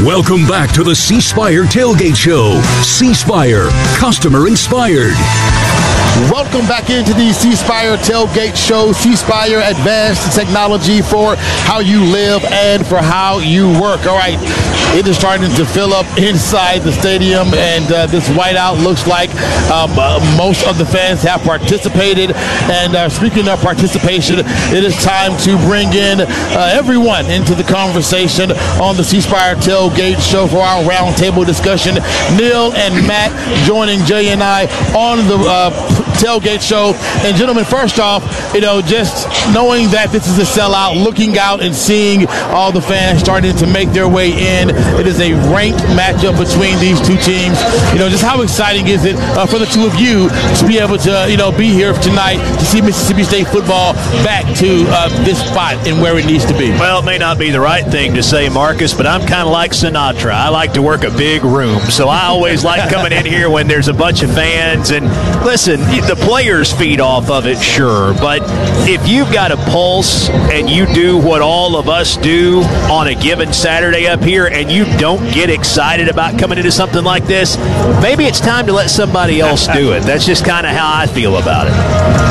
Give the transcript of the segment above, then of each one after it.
Welcome back to the C Spire Tailgate Show. C Spire, customer inspired. Welcome back into the C Spire Tailgate Show. C Spire, advanced technology for how you live and for how you work. All right, it is starting to fill up inside the stadium, and this whiteout looks like most of the fans have participated. And speaking of participation, it is time to bring in everyone into the conversation on the C Spire Tailgate Show for our roundtable discussion. Neil and Matt joining Jay and I on the Tailgate Show. And gentlemen, first off, just knowing that this is a sellout, looking out and seeing all the fans starting to make their way in, it is a ranked matchup between these two teams. Just how exciting is it for the two of you to be able to, be here tonight to see Mississippi State football back to this spot and where it needs to be? Well, it may not be the right thing to say, Marcus, but I'm kind of like Sinatra. I like to work a big room, so I always like coming in here when there's a bunch of fans. And listen, the players feed off of it, sure, but if you've got a pulse and you do what all of us do on a given Saturday up here and you don't get excited about coming into something like this, maybe it's time to let somebody else do it. That's just kind of how I feel about it.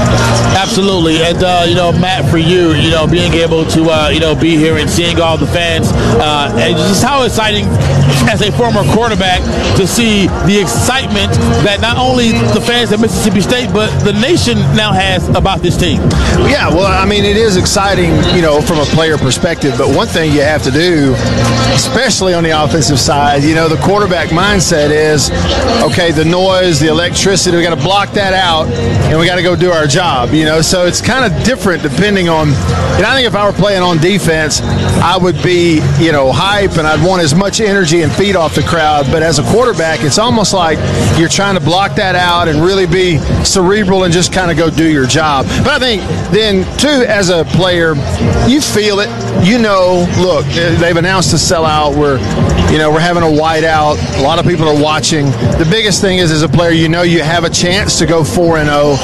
Absolutely. And, Matt, for you, being able to, be here and seeing all the fans, and just how exciting as a former quarterback to see the excitement that not only the fans at Mississippi State, but the nation now has about this team. Yeah, well, I mean, it is exciting, from a player perspective, but one thing you have to do, especially on the offensive side, the quarterback mindset is, okay, the noise, the electricity, we got to block that out, and we got to go do our job, so it's kind of different depending on, and I think if I were playing on defense, I would be, hype, and I'd want as much energy and feed off the crowd, but as a quarterback, it's almost like you're trying to block that out and really be cerebral and just kind of go do your job. But I think then, too, as a player, you feel it. Look, they've announced a sellout. We're having a whiteout. A lot of people are watching. The biggest thing is, as a player, you have a chance to go 4-0.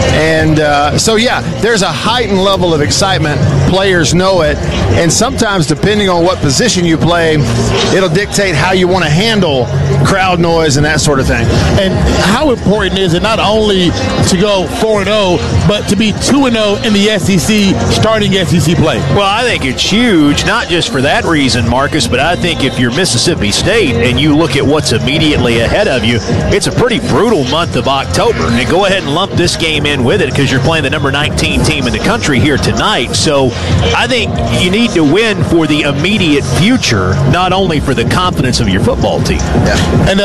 And so, yeah, there's a heightened level of excitement. Players know it. And sometimes, depending on what position you play, it'll dictate how you want to handle crowd noise and that sort of thing. And how important is it not only to go 4-0, but to be 2-0 in the SEC, starting SEC play? Well, I think it's huge, not just for that reason, Marcus, but I think if you're Mississippi State and you look at what's immediately ahead of you, it's a pretty brutal month of October. And go ahead and lump this game in with it because you're playing the number 19 team in the country here tonight. So I think you need to win for the immediate future, not only for the confidence of your football team. Yeah. And